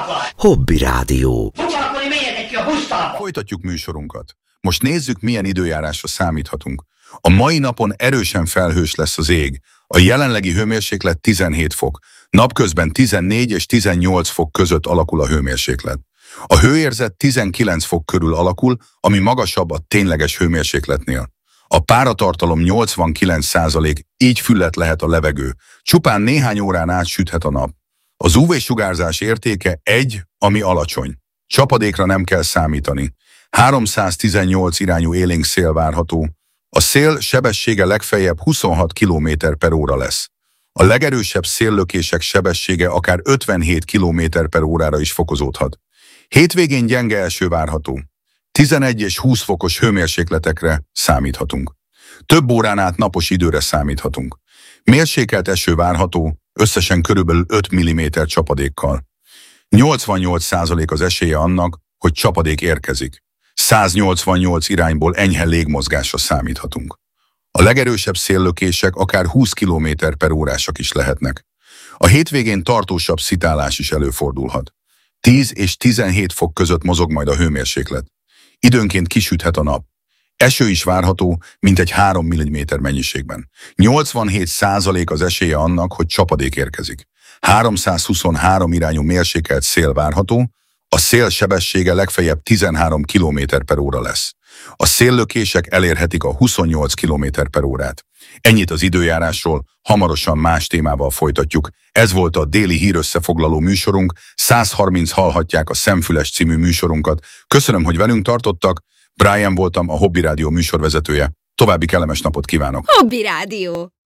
Hobby Rádió. Folytatjuk műsorunkat. Most nézzük, milyen időjárásra számíthatunk. A mai napon erősen felhős lesz az ég. A jelenlegi hőmérséklet 17 fok. Napközben 14 és 18 fok között alakul a hőmérséklet. A hőérzet 19 fok körül alakul, ami magasabb a tényleges hőmérsékletnél. A páratartalom 89%, így füllet lehet a levegő. Csupán néhány órán át süthet a nap. Az UV-sugárzás értéke 1, ami alacsony. Csapadékra nem kell számítani. 318 irányú élénk szél várható. A szél sebessége legfeljebb 26 km/h lesz. A legerősebb széllökések sebessége akár 57 km/h is fokozódhat. Hétvégén gyenge eső várható. 11 és 20 fokos hőmérsékletekre számíthatunk. Több órán át napos időre számíthatunk. Mérsékelt eső várható, összesen körülbelül 5 mm csapadékkal. 88% az esélye annak, hogy csapadék érkezik. 188 irányból enyhe légmozgásra számíthatunk. A legerősebb széllökések akár 20 km/h is lehetnek. A hétvégén tartósabb szitálás is előfordulhat. 10 és 17 fok között mozog majd a hőmérséklet. Időnként kisüthet a nap. Eső is várható, mintegy 3 mm mennyiségben. 87% az esélye annak, hogy csapadék érkezik. 323 irányú mérsékelt szél várható, a szél sebessége legfeljebb 13 km/h lesz. A széllökések elérhetik a 28 km/h-t. Ennyit az időjárásról, hamarosan más témával folytatjuk. Ez volt a déli hírösszefoglaló műsorunk, 130 hallhatják a Szemfüles című műsorunkat. Köszönöm, hogy velünk tartottak. Brian voltam, a Hobby Rádió műsorvezetője. További kellemes napot kívánok! Hobby Rádió.